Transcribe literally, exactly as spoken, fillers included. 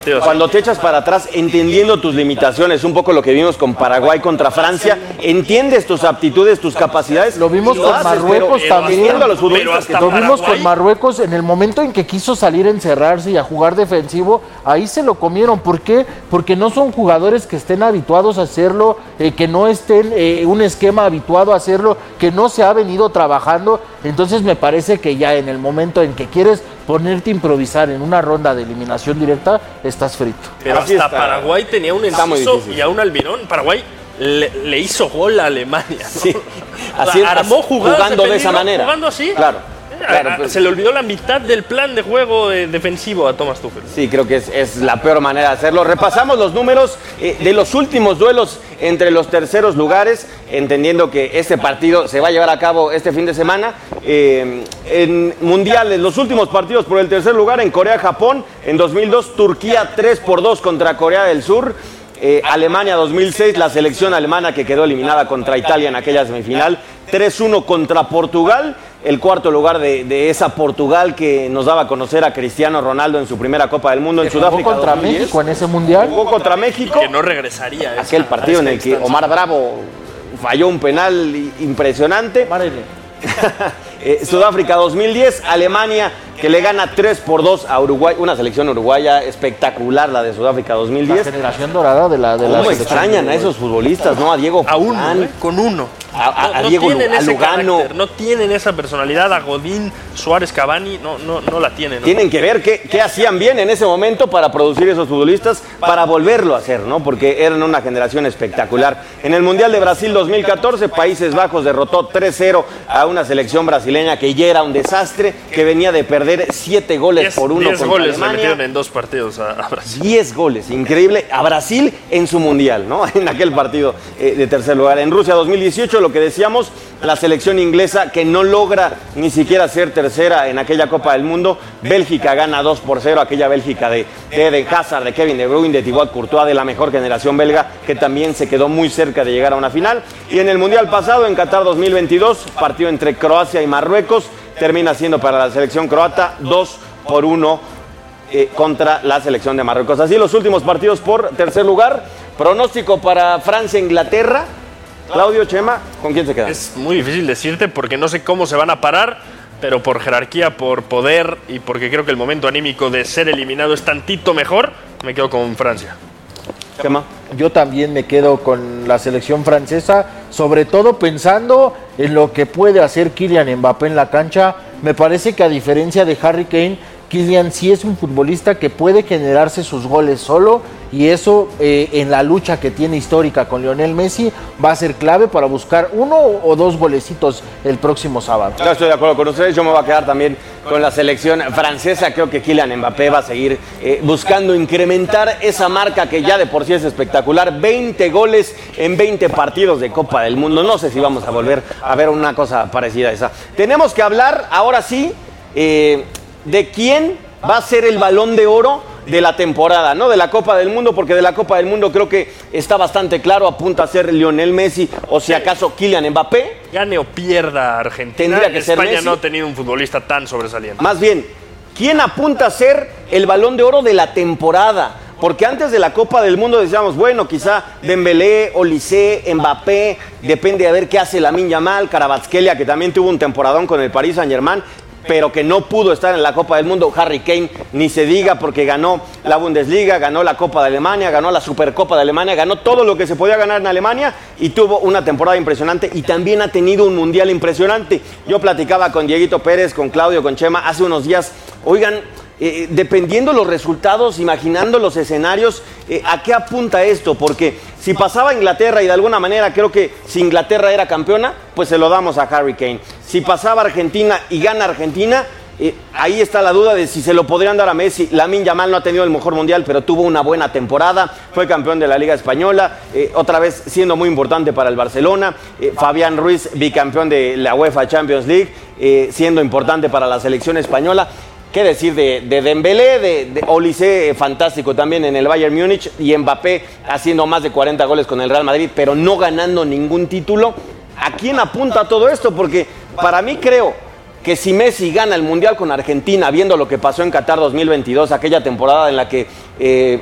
Cuando te echas para atrás, entendiendo tus limitaciones, un poco lo que vimos con Paraguay contra Francia, entiendes tus aptitudes, tus capacidades. Lo vimos lo con haces, Marruecos pero, también. A los futbolistas que lo vimos con Marruecos en el momento en que quiso salir a encerrarse y a jugar defensivo, ahí se lo comieron. ¿Por qué? Porque no son jugadores que estén habituados a hacerlo, eh, que no estén eh, un esquema habituado a hacerlo, que no se ha venido trabajando. Entonces me parece que ya en el momento en que quieres ponerte a improvisar en una ronda de eliminación directa, estás frito. Pero Así hasta está. Paraguay tenía un enciso y a un Almirón. Paraguay le, le hizo gol a Alemania, ¿no? Sí, así, armó jugadas jugando de esa manera. Jugando así. Claro. Claro, pues, se le olvidó la mitad del plan de juego de, defensivo a Thomas Tuchel. Sí, creo que es, es la peor manera de hacerlo. Repasamos los números eh, de los últimos duelos entre los terceros lugares, entendiendo que este partido se va a llevar a cabo este fin de semana. Eh, en mundiales, los últimos partidos por el tercer lugar en Corea-Japón, en dos mil dos, Turquía tres por dos contra Corea del Sur. Eh, Alemania dos mil seis, la selección alemana que quedó eliminada contra Italia en aquella semifinal, tres uno contra Portugal, el cuarto lugar de, de esa Portugal que nos daba a conocer a Cristiano Ronaldo en su primera Copa del Mundo en ¿Jugó Sudáfrica contra dos mil diez. México en ese mundial? Jugó contra México, Que no regresaría. a aquel esa- partido a en esa el que instancia. Omar Bravo falló un penal impresionante. Márele. Eh, Sudáfrica dos mil diez, Alemania que le gana tres por dos a Uruguay, una selección uruguaya espectacular la de Sudáfrica dos mil La diez. generación dorada de la de la ¿Cómo selección extrañan de a Uruguay. esos futbolistas, no? A Diego A uno, Forlán, ¿eh? Con uno. a, a- a No- no Diego Lu- tienen a ese Lugano. carácter, no tienen esa personalidad. A Godín, Suárez, Cavani, no, no, no la tienen. ¿no? Tienen que ver qué, qué hacían bien en ese momento para producir esos futbolistas, para volverlo a hacer, ¿no? Porque eran una generación espectacular. En el Mundial de Brasil dos mil catorce, Países Bajos derrotó tres cero a una selección brasileña que ya era un desastre, que venía de perder siete goles Diez- por uno diez contra goles le Alemania. metieron en dos partidos a, a Brasil. diez goles, increíble, a Brasil en su mundial, ¿no? En aquel partido eh, de tercer lugar. En Rusia dos mil dieciocho, lo que decíamos, la selección inglesa que no logra ni siquiera ser tercera en aquella Copa del Mundo. Bélgica gana dos por cero, aquella Bélgica de, de Eden Hazard, de Kevin De Bruyne, de Thibaut Courtois, de la mejor generación belga, que también se quedó muy cerca de llegar a una final. Y en el mundial pasado, en Qatar dos mil veintidós, partido entre Croacia y Marruecos, termina siendo para la selección croata dos por uno. Eh, contra la selección de Marruecos. Así los últimos partidos por tercer lugar. Pronóstico para Francia-Inglaterra. Claudio, Chema, ¿con quién se queda? Es muy difícil decirte porque no sé cómo se van a parar, pero por jerarquía, por poder y porque creo que el momento anímico de ser eliminado es tantito mejor, me quedo con Francia. Chema. Yo también me quedo con la selección francesa, sobre todo pensando en lo que puede hacer Kylian Mbappé en la cancha. Me parece que a diferencia de Harry Kane, Kylian sí es un futbolista que puede generarse sus goles solo y eso eh, en la lucha que tiene histórica con Lionel Messi va a ser clave para buscar uno o dos golecitos el próximo sábado. Yo estoy de acuerdo con ustedes, yo me voy a quedar también con la selección francesa. Creo que Kylian Mbappé va a seguir eh, buscando incrementar esa marca que ya de por sí es espectacular. veinte goles en veinte partidos de Copa del Mundo. No sé si vamos a volver a ver una cosa parecida a esa. Tenemos que hablar ahora sí eh, de quién va a ser el Balón de Oro de la temporada, no de la Copa del Mundo, porque de la Copa del Mundo creo que está bastante claro, apunta a ser Lionel Messi o si acaso Kylian Mbappé. Gane o pierda Argentina, Tendría que ser España Messi. no ha tenido un futbolista tan sobresaliente. Más bien, ¿quién apunta a ser el Balón de Oro de la temporada? Porque antes de la Copa del Mundo decíamos, bueno, quizá Dembélé, Olise, Mbappé, depende de ver qué hace Lamine Yamal, Kvaratskhelia, que también tuvo un temporadón con el Paris Saint-Germain, pero que no pudo estar en la Copa del Mundo. Harry Kane, ni se diga, porque ganó la Bundesliga, ganó la Copa de Alemania, ganó la Supercopa de Alemania, ganó todo lo que se podía ganar en Alemania y tuvo una temporada impresionante y también ha tenido un mundial impresionante. Yo platicaba con Dieguito Pérez, con Claudio, con Chema hace unos días. Oigan, eh, dependiendo los resultados, imaginando los escenarios, eh, ¿a qué apunta esto? Porque si pasaba Inglaterra y de alguna manera creo que si Inglaterra era campeona, pues se lo damos a Harry Kane. Si pasaba Argentina y gana Argentina, eh, ahí está la duda de si se lo podrían dar a Messi. Lamine Yamal no ha tenido el mejor mundial, pero tuvo una buena temporada, fue campeón de la Liga Española, eh, otra vez siendo muy importante para el Barcelona. eh, Fabián Ruiz, bicampeón de la UEFA Champions League, eh, siendo importante para la selección española. ¿Qué decir de, de Dembélé, de, de Olise, eh, fantástico también en el Bayern Múnich, y Mbappé haciendo más de cuarenta goles con el Real Madrid, pero no ganando ningún título? ¿A quién apunta todo esto? Porque para mí creo que si Messi gana el Mundial con Argentina, viendo lo que pasó en Qatar dos mil veintidós, aquella temporada en la que eh,